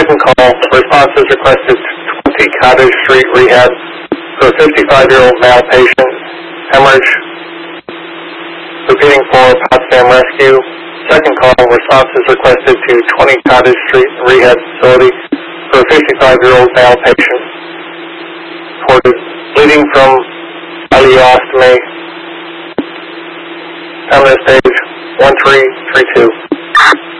Second call, response is requested 20 Cottage Street Rehab for a 55-year-old male patient, hemorrhage. Repeating for Potsdam Rescue. Second call, response is requested to 20 Cottage Street Rehab Facility for a 55-year-old male patient. Reported bleeding from ileostomy. Feminist stage 1332.